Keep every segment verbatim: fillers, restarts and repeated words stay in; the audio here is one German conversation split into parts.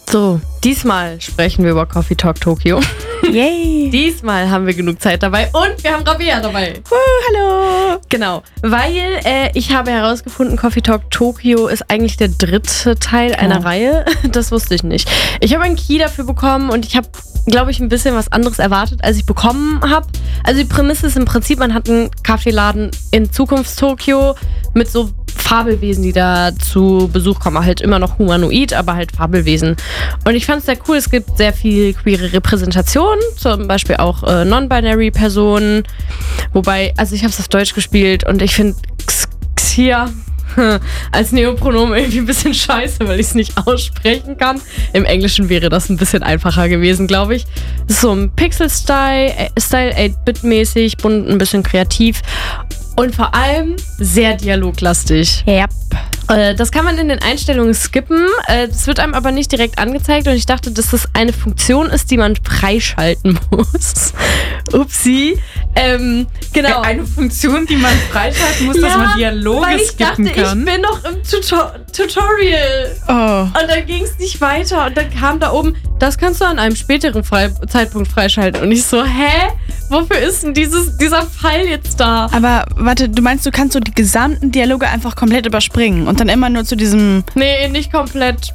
So, diesmal sprechen wir über Coffee Talk Tokyo. Yay! Diesmal haben wir genug Zeit dabei und wir haben Rabea dabei. Uh, hallo! Genau, weil äh, ich habe herausgefunden, Coffee Talk Tokyo ist eigentlich der dritte Teil Ja. einer Reihe. Das wusste ich nicht. Ich habe einen Key dafür bekommen und ich habe, glaube ich, ein bisschen was anderes erwartet, als ich bekommen habe. Also die Prämisse ist im Prinzip, man hat einen Kaffeeladen in Zukunfts-Tokyo mit so Fabelwesen, die da zu Besuch kommen. Halt immer noch humanoid, aber halt Fabelwesen. Und ich fand es sehr cool. Es gibt sehr viel queere Repräsentation, zum Beispiel auch äh, non-binary Personen. Wobei, also ich habe es auf Deutsch gespielt und ich finde Xia als Neopronomen irgendwie ein bisschen scheiße, weil ich es nicht aussprechen kann. Im Englischen wäre das ein bisschen einfacher gewesen, glaube ich. So ein Pixel-Style, Style acht-Bit-mäßig, bunt, ein bisschen kreativ. Und vor allem sehr dialoglastig. Yep. Äh, Das kann man in den Einstellungen skippen. Äh, Das wird einem aber nicht direkt angezeigt. Und ich dachte, dass das eine Funktion ist, die man freischalten muss. Upsi. Ähm, genau. Eine Funktion, die man freischalten muss, dass man Dialoge weil ich skippen dachte, kann. ich bin noch im Tuto- Tutorial. Oh. Und dann ging es nicht weiter. Und dann kam da oben, das kannst du an einem späteren Frei- Zeitpunkt freischalten. Und ich so, hä? Wofür ist denn dieses, dieser Pfeil jetzt da? Aber warte, du meinst, du kannst so die gesamten Dialoge einfach komplett überspringen und dann immer nur zu diesem... Nee, nicht komplett.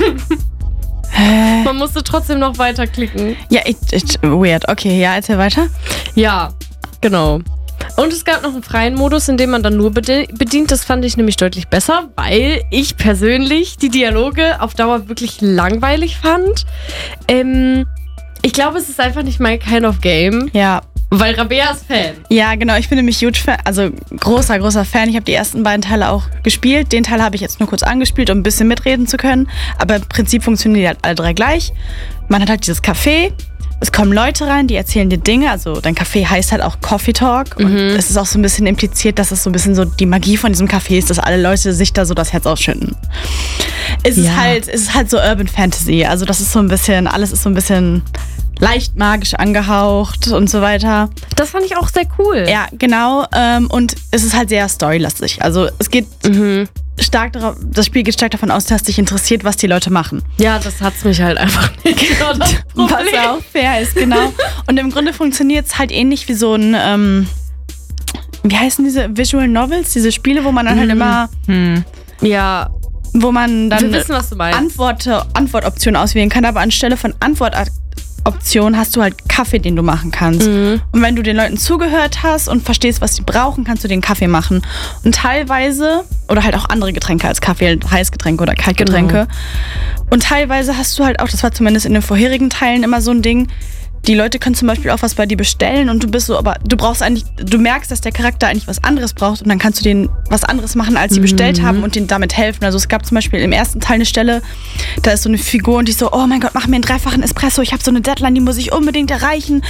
Hä? Man musste trotzdem noch weiterklicken. Ja, it, it, weird. Okay, ja, erzähl weiter. Ja, genau. Und es gab noch einen freien Modus, in dem man dann nur bedi- bedient. Das fand ich nämlich deutlich besser, weil ich persönlich die Dialoge auf Dauer wirklich langweilig fand. Ähm, ich glaube, es ist einfach nicht mein kind of game, Ja. weil Rabea ist Fan. Ja, genau. Ich bin nämlich huge Fan, also großer, großer Fan. Ich habe die ersten beiden Teile auch gespielt. Den Teil habe ich jetzt nur kurz angespielt, um ein bisschen mitreden zu können. Aber im Prinzip funktionieren die halt alle drei gleich. Man hat halt dieses Café. Es kommen Leute rein, die erzählen dir Dinge. Also dein Café heißt halt auch Coffee Talk. Und es ist auch so ein bisschen impliziert, dass es so ein bisschen so die Magie von diesem Café ist, dass alle Leute sich da so das Herz ausschütten. Es ist Ja. halt, es ist halt so Urban Fantasy. Also das ist so ein bisschen, alles ist so ein bisschen leicht magisch angehaucht und so weiter. Das fand ich auch sehr cool. Ja, genau. Ähm, und es ist halt sehr storylastig. Also es geht Mhm. stark darauf, das Spiel geht stark davon aus, dass dich interessiert, was die Leute machen. Ja, das hat's mich halt einfach nicht. Genau das Was Problem. auch fair ist, genau. Und im Grunde funktioniert es halt ähnlich wie so ein, ähm, wie heißen diese Visual Novels, diese Spiele, wo man dann halt Mhm. immer, hm, Ja, wo man dann wir wissen, was du meinst. Antwort, Antwortoptionen auswählen kann, aber anstelle von Antwortoptionen hast du halt Kaffee, den du machen kannst. Mhm. Und wenn du den Leuten zugehört hast und verstehst, was sie brauchen, kannst du den Kaffee machen. Und teilweise, oder halt auch andere Getränke als Kaffee, Heißgetränke oder Kaltgetränke. Und teilweise hast du halt auch, das war zumindest in den vorherigen Teilen immer so ein Ding, die Leute können zum Beispiel auch was bei dir bestellen und du bist so, aber du brauchst eigentlich, du merkst, dass der Charakter eigentlich was anderes braucht und dann kannst du denen was anderes machen, als sie Mhm. bestellt haben und denen damit helfen. Also es gab zum Beispiel im ersten Teil eine Stelle, da ist so eine Figur und die ist so, oh mein Gott, mach mir einen dreifachen Espresso, ich habe so eine Deadline, die muss ich unbedingt erreichen